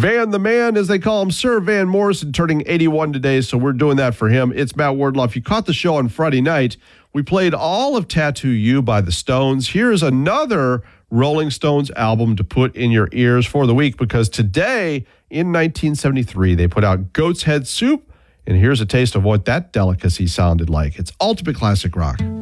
Van the Man, as they call him, Sir Van Morrison, turning 81 today, so we're doing that for him. It's Matt Wardlaw. If you caught the show on Friday night, we played all of Tattoo You by the Stones. Here's another Rolling Stones album to put in your ears for the week, because today, in 1973, they put out Goat's Head Soup, and here's a taste of what that delicacy sounded like. It's ultimate classic rock.